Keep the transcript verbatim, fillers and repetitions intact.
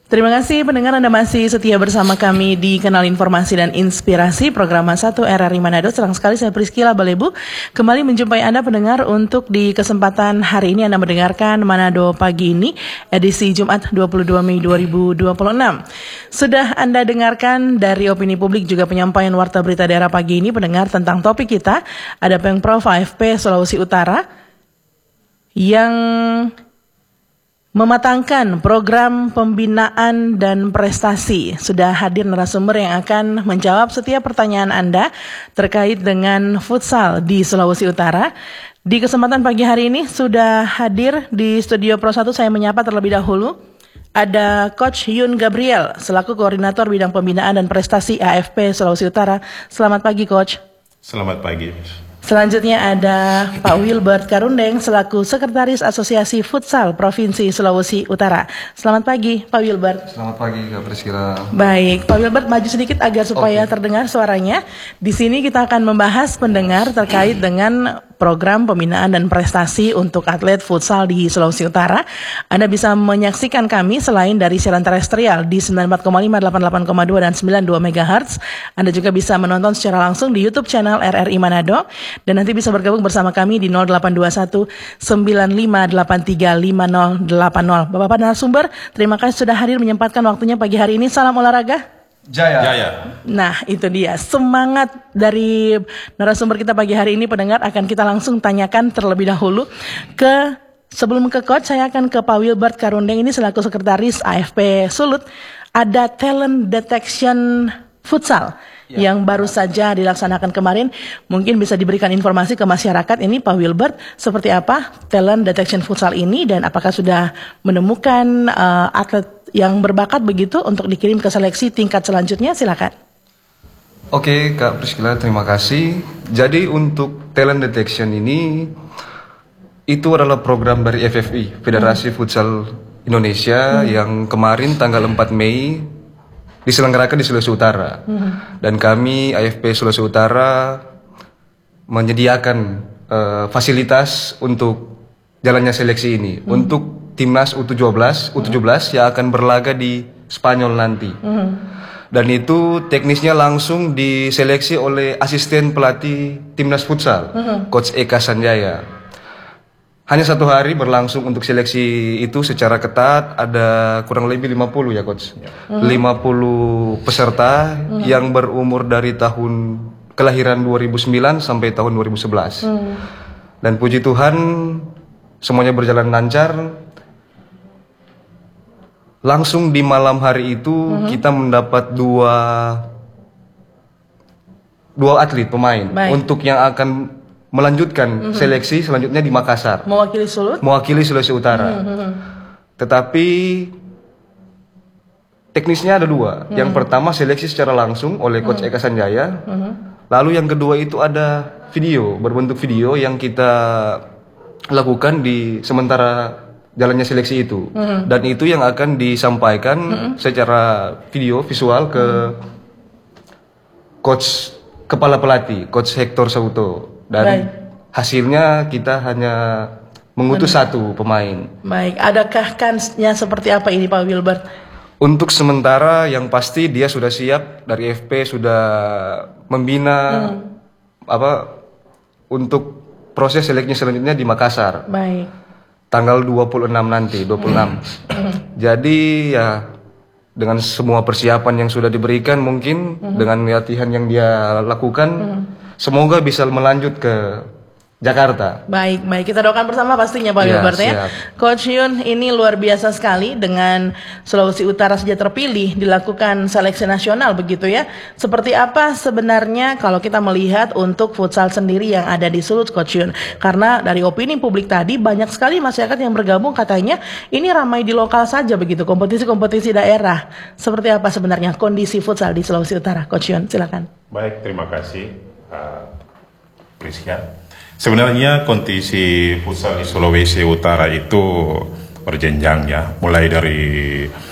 Terima kasih pendengar, Anda masih setia bersama kami di Kanal Informasi dan Inspirasi Program satu R R I Manado. Senang sekali saya Priscila Balebu kembali menjumpai Anda pendengar untuk di kesempatan hari ini Anda mendengarkan Manado Pagi ini edisi Jumat dua puluh dua Mei dua ribu dua puluh enam. Sudah Anda dengarkan dari opini publik juga penyampaian Warta Berita Daerah pagi ini pendengar tentang topik kita. Ada Pemprov A F P Sulawesi Utara yang mematangkan program pembinaan dan prestasi. Sudah hadir narasumber yang akan menjawab setiap pertanyaan Anda terkait dengan futsal di Sulawesi Utara. Di kesempatan pagi hari ini sudah hadir di Studio Pro satu, saya menyapa terlebih dahulu. Ada Coach Yun Gabriel selaku Koordinator Bidang Pembinaan dan Prestasi A F P Sulawesi Utara. Selamat pagi, Coach. Selamat pagi. Selanjutnya ada Pak Wilbert Karundeng selaku Sekretaris Asosiasi Futsal Provinsi Sulawesi Utara. Selamat pagi, Pak Wilbert. Selamat pagi, Kak Priscila. Baik, Pak Wilbert maju sedikit agar supaya okay. terdengar suaranya. Di sini kita akan membahas pendengar terkait dengan program pembinaan dan prestasi untuk atlet futsal di Sulawesi Utara. Anda bisa menyaksikan kami selain dari siaran terestrial di sembilan puluh empat koma lima, delapan puluh delapan koma dua dan sembilan puluh dua megahertz. Anda juga bisa menonton secara langsung di YouTube channel R R I Manado dan nanti bisa bergabung bersama kami di nol delapan dua satu sembilan lima delapan tiga lima nol delapan nol. Bapak-bapak narasumber, terima kasih sudah hadir menyempatkan waktunya pagi hari ini. Salam olahraga. Jaya. Jaya. Nah, itu dia semangat dari narasumber kita pagi hari ini. Pendengar akan kita langsung tanyakan terlebih dahulu ke sebelum ke coach, saya akan ke Pak Wilbert Karundeng ini selaku sekretaris A F P Sulut. Ada talent detection futsal ya, yang baru saja dilaksanakan kemarin. Mungkin bisa diberikan informasi ke masyarakat ini Pak Wilbert, seperti apa talent detection futsal ini dan apakah sudah menemukan uh, atlet yang berbakat begitu untuk dikirim ke seleksi tingkat selanjutnya? Silakan. Oke, Kak Priscila, terima kasih. Jadi untuk talent detection ini itu adalah program dari F F I, Federasi hmm. Futsal Indonesia, hmm. yang kemarin tanggal empat Mei diselenggarakan di Sulawesi Utara. Hmm. Dan kami A F P Sulawesi Utara menyediakan uh, fasilitas untuk jalannya seleksi ini. Hmm. Untuk timnas U tujuh belas, U tujuh belas yang akan berlaga di Spanyol nanti. Mm. Dan itu teknisnya langsung diseleksi oleh asisten pelatih timnas futsal, mm. Coach Eka Sanjaya. Hanya satu hari berlangsung untuk seleksi itu secara ketat, ada kurang lebih lima puluh ya Coach. Mm. lima puluh peserta mm. yang berumur dari tahun kelahiran dua ribu sembilan sampai tahun dua ribu sebelas. Mm. Dan puji Tuhan semuanya berjalan lancar. Langsung di malam hari itu mm-hmm. kita mendapat dua dua atlet pemain. Baik. Untuk yang akan melanjutkan mm-hmm. seleksi selanjutnya di Makassar. Mewakili Sulut? Mewakili Sulawesi Utara. Mm-hmm. Tetapi teknisnya ada dua. Mm-hmm. Yang pertama seleksi secara langsung oleh Coach mm-hmm. Eka Sanjaya. Mm-hmm. Lalu yang kedua itu ada video, berbentuk video yang kita lakukan di sementara jalannya seleksi itu. Mm-hmm. Dan itu yang akan disampaikan mm-hmm. secara video visual ke mm-hmm. coach kepala pelatih, Coach Hector Sauto. Dan Baik. hasilnya kita hanya mengutus Benar. satu pemain. Baik, adakah kansnya seperti apa ini Pak Wilbert? Untuk sementara yang pasti dia sudah siap, dari F P sudah membina mm. apa untuk proses seleksinya selanjutnya di Makassar. Baik. Tanggal dua puluh enam nanti, dua puluh enam. Mm. Jadi ya dengan semua persiapan yang sudah diberikan mungkin mm. dengan latihan yang dia lakukan mm. semoga bisa melanjut ke Jakarta. Baik, baik. Kita doakan bersama pastinya Pak ya, Wilbert ya. Coach Yun, ini luar biasa sekali dengan Sulawesi Utara sejak terpilih dilakukan seleksi nasional begitu ya. Seperti apa sebenarnya kalau kita melihat untuk futsal sendiri yang ada di Sulut, Coach Yun? Karena dari opini publik tadi banyak sekali masyarakat yang bergabung katanya ini ramai di lokal saja begitu, kompetisi-kompetisi daerah. Seperti apa sebenarnya kondisi futsal di Sulawesi Utara, Coach Yun? Silakan. Baik, terima kasih uh, Prisca. Sebenarnya kondisi futsal di Sulawesi Utara itu berjenjang ya, mulai dari